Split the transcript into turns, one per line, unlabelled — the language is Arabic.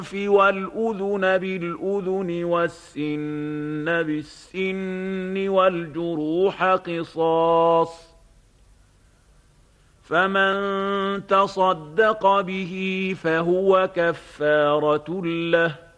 والأذن بالأذن والسن بالسن والجروح قصاص، فمن تصدق به فهو كفارة له،